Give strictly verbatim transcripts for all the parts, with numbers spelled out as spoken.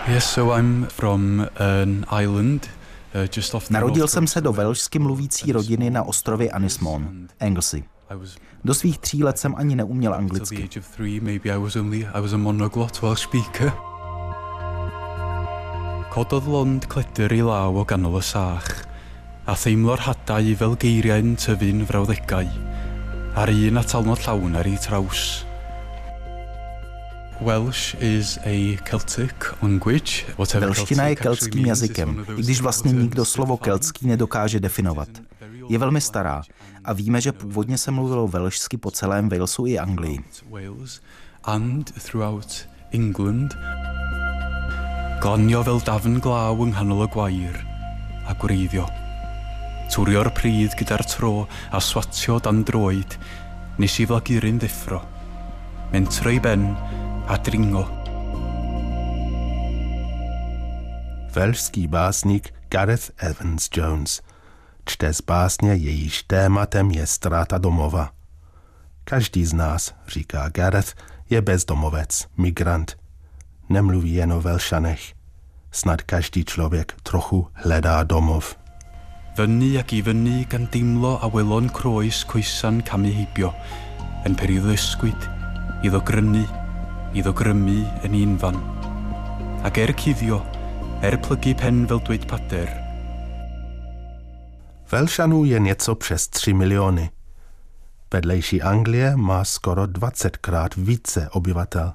Yes, so I'm from an island. Narodil jsem se do velšsky mluvící rodiny na ostrově Anismon, Anglesey. Do svých tří let jsem ani neuměl anglicky. Cododd lond cledr I law o ganol y sach, a theimlo'r hadau fel geiriau'n tyfu'n frawddegau, a'r un a talnod llawn ar ei traws. Welsh is a Celtic language. Velština je keltským jazykem, i když vlastně nikdo slovo keltský nedokáže definovat. Je velmi stará a víme, že původně se mluvilo velšsky po celém Walesu i Anglii. And throughout England. Glanio fel dafn glaw yng nghanol y gwair a gwreiddio. Twrio'r pryd gyda'r tro a swatio dan droed nes I flagurin ddeffro. Mentro I ben a dringo. Velšský básník Gareth Evans Jones čte z básně, jejíž tématem je ztráta domova. Každý z nás, říká Gareth, je bezdomovec, migrant. Nemluví jen o Velšanech. Snad každý člověk trochu hledá domov. Fyny ac I fyny gan deimlo a welon croes coesan camu heibio, yn periodd ysgwyd, iddo grynu, iddo grymu yn unfan. Ac er cuddio, er plygu pen fel dweud pader. Velšanů je něco přes tři miliony. Vedlejší Anglie má skoro dvacetkrát více obyvatel.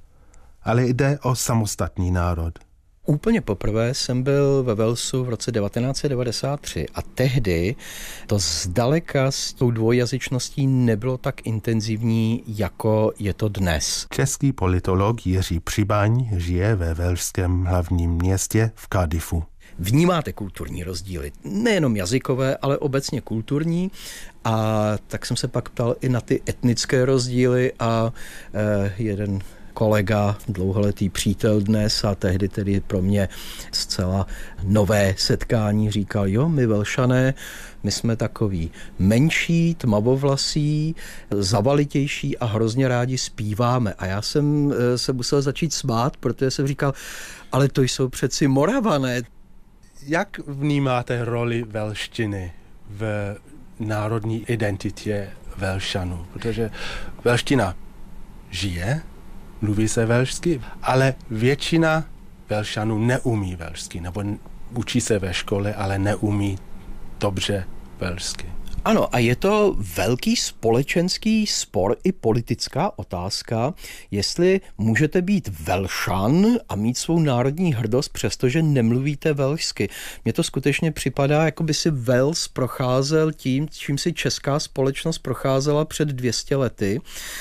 Ale jde o samostatný národ. Úplně poprvé jsem byl ve Walesu v roce devatenáct set devadesát tři a tehdy to zdaleka s tou dvojjazyčností nebylo tak intenzivní, jako je to dnes. Český politolog Jiří Přibaň žije ve velšském hlavním městě v Cardiffu. Vnímáte kulturní rozdíly, nejenom jazykové, ale obecně kulturní, a tak jsem se pak ptal i na ty etnické rozdíly a eh, jeden kolega, dlouholetý přítel dnes a tehdy tedy pro mě zcela nové setkání říkal, jo, my Velšané, my jsme takový menší, tmavovlasí, zavalitější a hrozně rádi zpíváme. A já jsem se musel začít smát, protože jsem říkal, ale to jsou přeci Moravané. Jak vnímáte roli velštiny v národní identitě Velšanů? Protože velština žije, mluví se velšsky, ale většina Velšanů neumí velšsky, nebo učí se ve škole, ale neumí dobře velšsky. Ano, a je to velký společenský spor i politická otázka, jestli můžete být Velšan a mít svou národní hrdost, přestože nemluvíte velšsky. Mně to skutečně připadá, jako by si Wales procházel tím, čím si česká společnost procházela před dvěma sty lety.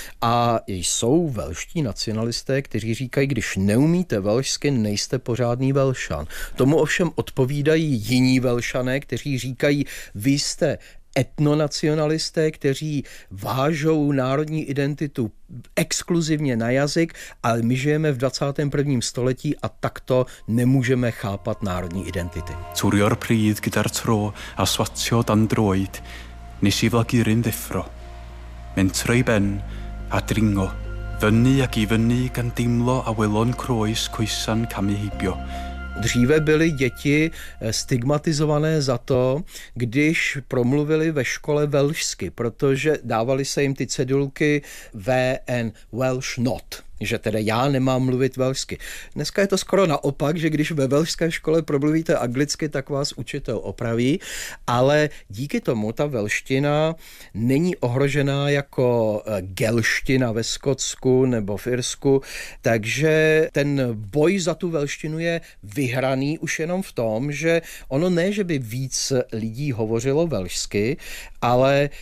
A jsou velští nacionalisté, kteří říkají, když neumíte velšsky, nejste pořádný Velšan. Tomu ovšem odpovídají jiní Velšané, kteří říkají, vy jste etnonacionalisté, kteří vážou národní identitu exkluzivně na jazyk, ale my žijeme v dvacátém prvním století a takto nemůžeme chápat národní identity. Twrio'r pryd gyda'r tro a swatio dan droed nes I flagurin ddeffro. Mentro I ben a dringo. Fyny ac I fyny gan deimlo a welon croes coesan camu heibio. Dříve byly děti stigmatizované za to, když promluvili ve škole velšsky, protože dávali se jim ty cedulky V N Welsh not, že teda já nemám mluvit velšsky. Dneska je to skoro naopak, že když ve velšské škole promluvíte anglicky, tak vás učitel opraví, ale díky tomu ta velština není ohrožená jako gelština ve Skotsku nebo v Irsku, takže ten boj za tu velštinu je vyhraný už jenom v tom, že ono ne, že by víc lidí hovořilo velšsky, ale e,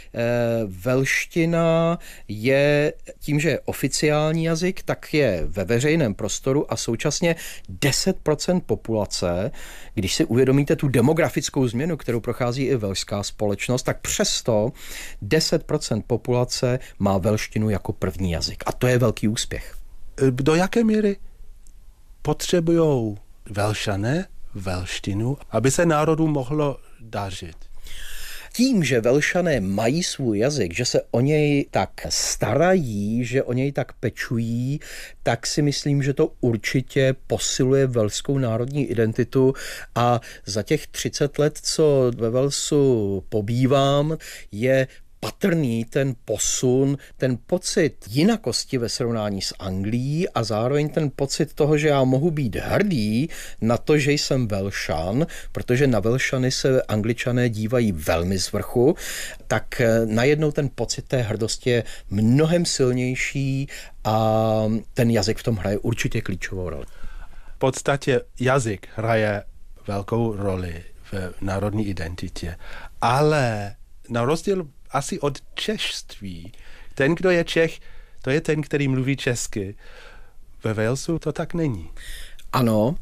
velština je tím, že je oficiální jazyk, tak je ve veřejném prostoru a současně deset procent populace, když si uvědomíte tu demografickou změnu, kterou prochází i velšská společnost, tak přesto deset procent populace má velštinu jako první jazyk. A to je velký úspěch. Do jaké míry potřebují Velšané velštinu, aby se národu mohlo dařit? tím, že Velšané mají svůj jazyk, že se o něj tak starají, že o něj tak pečují, tak si myslím, že to určitě posiluje velskou národní identitu a za těch třicet let, co ve Walesu pobývám, je patrný ten posun, ten pocit jinakosti ve srovnání s Anglií a zároveň ten pocit toho, že já mohu být hrdý na to, že jsem Velšan, protože na Velšany se Angličané dívají velmi z vrchu, tak najednou ten pocit té hrdosti je mnohem silnější a ten jazyk v tom hraje určitě klíčovou roli. V podstatě jazyk hraje velkou roli v národní identitě, ale na rozdíl asi od češství. Ten, kdo je Čech, to je ten, který mluví česky. Ve Walesu to tak není. Ano,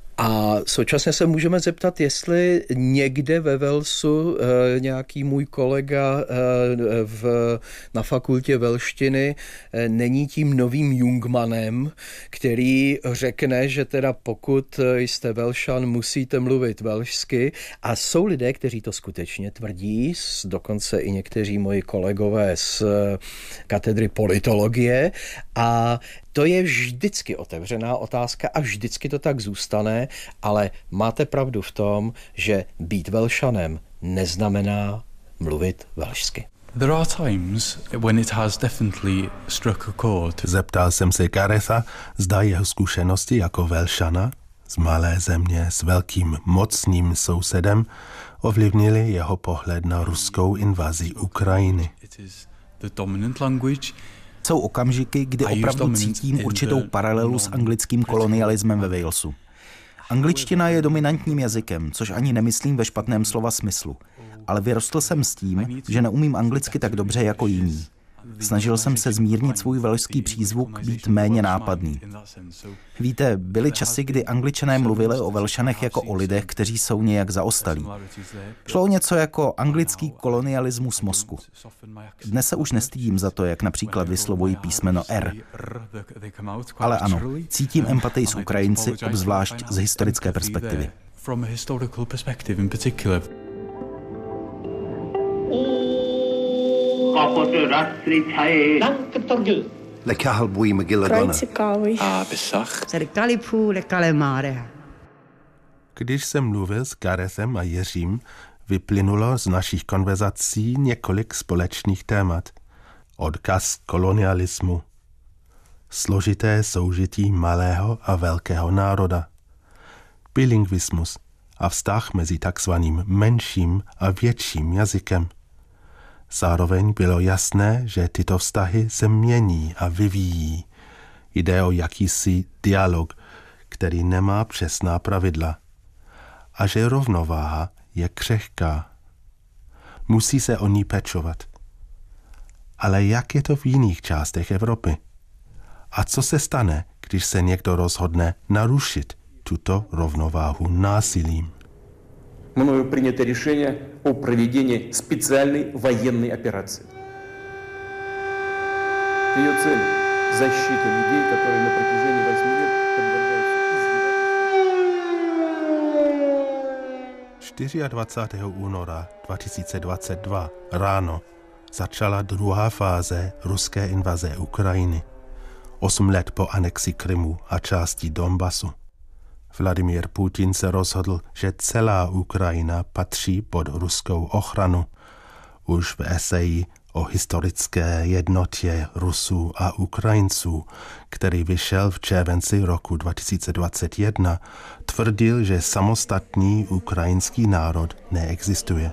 a současně se můžeme zeptat, jestli někde ve Walesu e, nějaký můj kolega e, v, na fakultě velštiny e, není tím novým Jungmanem, který řekne, že teda pokud jste Velšan, musíte mluvit velšsky. A jsou lidé, kteří to skutečně tvrdí, dokonce i někteří moji kolegové z katedry politologie, a to je vždycky otevřená otázka a vždycky to tak zůstane, ale máte pravdu v tom, že být Velšanem neznamená mluvit velšsky. There are times when it has definitely struck a chord. Zeptal jsem se Garetha, zda jeho zkušenosti jako Velšana z malé země s velkým mocným sousedem ovlivnili jeho pohled na ruskou invazi Ukrajiny. It is the dominant language. Jsou okamžiky, kdy opravdu cítím určitou paralelu s anglickým kolonialismem ve Walesu. Angličtina je dominantním jazykem, což ani nemyslím ve špatném slova smyslu. Ale vyrostl jsem s tím, že neumím anglicky tak dobře jako jiní. Snažil jsem se zmírnit svůj velšský přízvuk, být méně nápadný. Víte, byly časy, kdy Angličané mluvili o Velšanech jako o lidech, kteří jsou nějak zaostalí. Šlo o něco jako anglický kolonialismus mozku. Dnes se už nestydím za to, jak například vyslovují písmeno R. Ale ano, cítím empatii s Ukrajinci, obzvlášť z historické perspektivy. Lekahal bui Magilladona. Když jsem mluvil s Garethem a Jiřím, vyplynulo z našich konverzací několik společných témat. Odkaz kolonialismu, složité soužití malého a velkého národa, bilingvismus a vztah mezi takzvaným menším a větším jazykem. Zároveň bylo jasné, že tyto vztahy se mění a vyvíjí. Jde o jakýsi dialog, který nemá přesná pravidla. A že rovnováha je křehká. Musí se o ní pečovat. Ale jak je to v jiných částech Evropy? A co se stane, když se někdo rozhodne narušit tuto rovnováhu násilím? Мною принято решение о проведении специальной военной операции. Ее цель – защита людей, которые на протяжении восьми лет подвергаются dvacátého čtvrtého února dva tisíce dvacet dva ráno začala druhá fáze ruské invaze Ukrajiny. Osm let po anexi Krymu a části Donbasu. Vladimír Putin se rozhodl, že celá Ukrajina patří pod ruskou ochranu. Už v eseji o historické jednotě Rusů a Ukrajinců, který vyšel v červenci roku dva tisíce dvacet jedna, tvrdil, že samostatný ukrajinský národ neexistuje.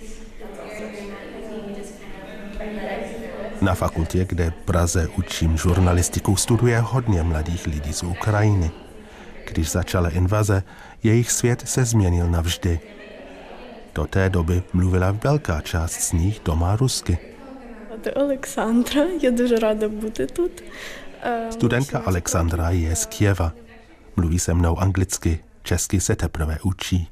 Na fakultě, kde v Praze učím žurnalistiku, studuje hodně mladých lidí z Ukrajiny. Když začala invaze, jejich svět se změnil navždy. Do té doby mluvila velká část z nich doma rusky. Alexandra, je дуже rada být tu. Studentka Alexandra je z Kyjeva. Mluví se mnou anglicky, česky se teprve učí.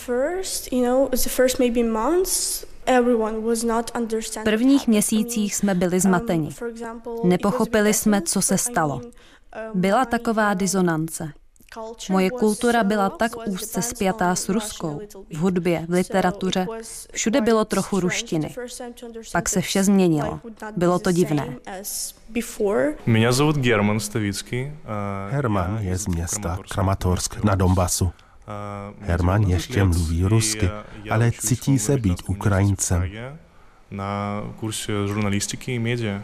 V prvních měsících jsme byli zmateni. Nepochopili jsme, co se stalo. Byla taková disonance. Moje kultura byla tak úzce spjatá s ruskou. V hudbě, v literatuře, všude bylo trochu ruštiny. Pak se vše změnilo. Bylo to divné. Mě zовут German Stavický. Herman je z města Kramatorsk na Donbasu. Herman ještě mluví rusky, ale cítí se být Ukrajincem. Na kurse žurnalistiky a média.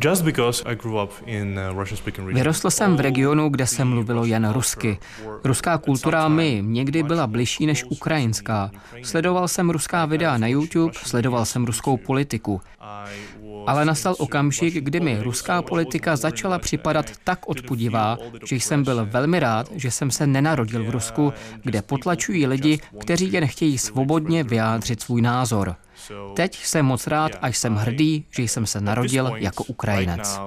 Vyrostl jsem v regionu, kde se mluvilo jen rusky. Ruská kultura mi někdy byla bližší než ukrajinská. Sledoval jsem ruská videa na YouTube, sledoval jsem ruskou politiku. Ale nastal okamžik, kdy mi ruská politika začala připadat tak odpudivá, že jsem byl velmi rád, že jsem se nenarodil v Rusku, kde potlačují lidi, kteří jen chtějí svobodně vyjádřit svůj názor. Teď jsem moc rád a jsem hrdý, že jsem se narodil jako Ukrajinec.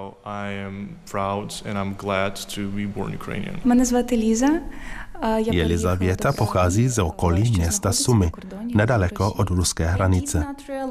Jelizavěta pochází z okolí města Sumy, nedaleko od ruské hranice.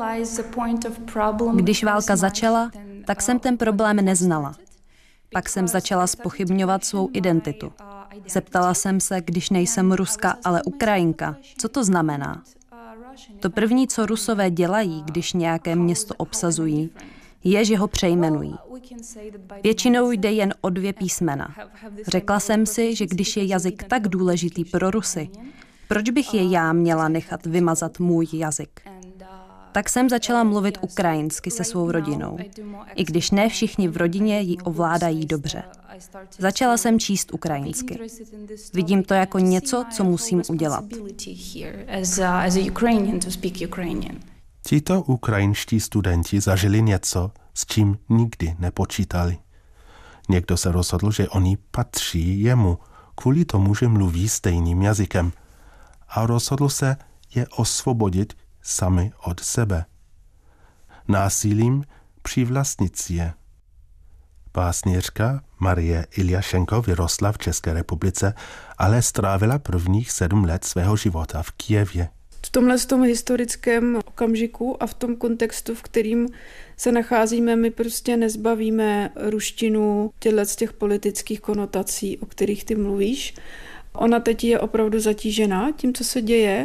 Když válka začala, tak jsem ten problém neznala. Pak jsem začala zpochybňovat svou identitu. Zeptala jsem se, když nejsem Ruska, ale Ukrajinka, co to znamená? To první, co Rusové dělají, když nějaké město obsazují, je, že ho přejmenují. Většinou jde jen o dvě písmena. Řekla jsem si, že když je jazyk tak důležitý pro Rusy, proč bych je já měla nechat vymazat můj jazyk? Tak jsem začala mluvit ukrajinsky se svou rodinou, i když ne všichni v rodině ji ovládají dobře. Začala jsem číst ukrajinsky. Vidím to jako něco, co musím udělat. Tito ukrajinští studenti zažili něco, s čím nikdy nepočítali. Někdo se rozhodl, že oni patří jemu, kvůli tomu, že mluví stejným jazykem. A rozhodl se je osvobodit sami od sebe. Násilím přivlastnit si je. Básnířka Marie Iljašenko vyrostla v České republice, ale strávila prvních sedm let svého života v Kyjevě. V tomhle tom historickém okamžiku a v tom kontextu, v kterým se nacházíme, my prostě nezbavíme ruštinu těchto z těch politických konotací, o kterých ty mluvíš. Ona teď je opravdu zatížená tím, co se děje,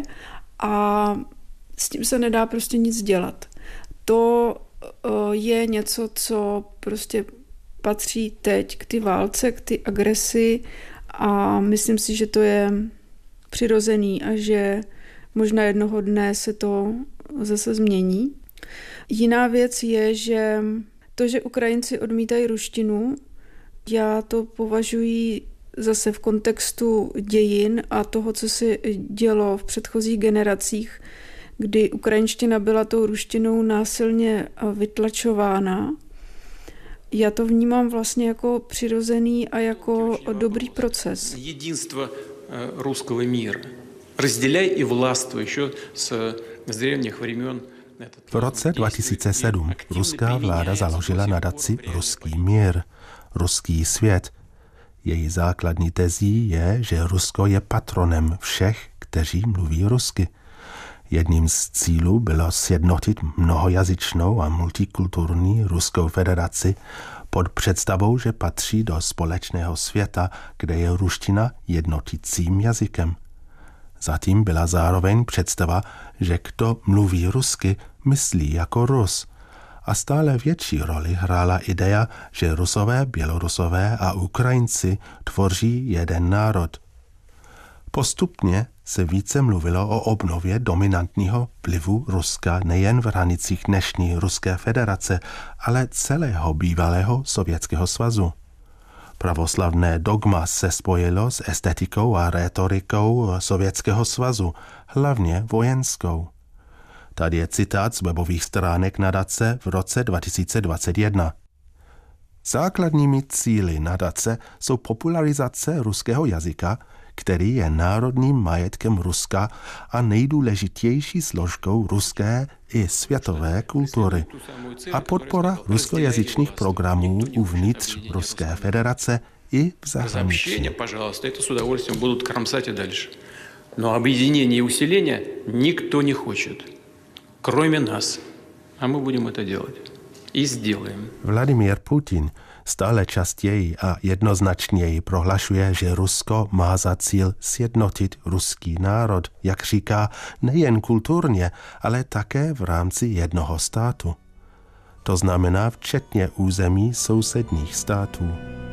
a s tím se nedá prostě nic dělat. To je něco, co prostě patří teď k ty válce, k ty agresi, a myslím si, že to je přirozený a že možná jednoho dne se to zase změní. Jiná věc je, že to, že Ukrajinci odmítají ruštinu, já to považuji zase v kontextu dějin a toho, co se dělo v předchozích generacích, kdy ukrajinština byla tou ruštinou násilně vytlačována. Já to vnímám vlastně jako přirozený a jako dobrý proces. Jedinstvo ruského míru. Rozdělej i vlastuj ještě z dřevních времен. V roce dva tisíce sedm ruská vláda založila nadaci Ruský mír, Ruský svět. Její základní tezí je, že Rusko je patronem všech, kteří mluví rusky. Jedním z cílů bylo sjednotit mnohojazyčnou a multikulturní Ruskou federaci pod představou, že patří do společného světa, kde je ruština jednotícím jazykem. Zatím byla zároveň představa, že kdo mluví rusky, myslí jako Rus. A stále větší roli hrála idea, že Rusové, Bělorusové a Ukrajinci tvoří jeden národ. Postupně se více mluvilo o obnově dominantního vlivu Ruska nejen v hranicích dnešní Ruské federace, ale celého bývalého Sovětského svazu. Pravoslavné dogma se spojilo s estetikou a rétorikou Sovětského svazu, hlavně vojenskou. Tady je citát z webových stránek nadace v roce dva tisíce dvacet jedna. Základními cíli nadace jsou popularizace ruského jazyka, který je národním majetkem Ruska a nejdůležitější složkou ruské i světové kultury, a podpora ruskojazyčných programů uvnitř Ruské federace i v zahraničí. Но объединение и усиление никто не хочет, кроме нас. А мы будем это делать. И сделаем. Vladimír Putin stále častěji a jednoznačněji prohlašuje, že Rusko má za cíl sjednotit ruský národ, jak říká, nejen kulturně, ale také v rámci jednoho státu. To znamená včetně území sousedních států.